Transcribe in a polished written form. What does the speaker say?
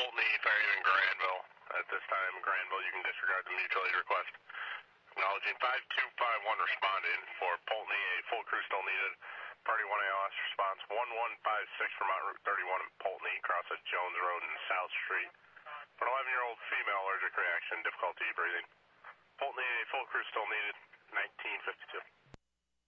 Polteny, Fire in Granville. At this time, Granville, you can disregard the mutual aid request. Acknowledging 5251 responded for Polteny, a full crew still needed. Party 1 ALS response 1156 Vermont Route 31 in Polteny, crosses Jones Road and South Street. For an 11-year-old female, allergic reaction, difficulty breathing. Polteny, a full crew still needed, 1952.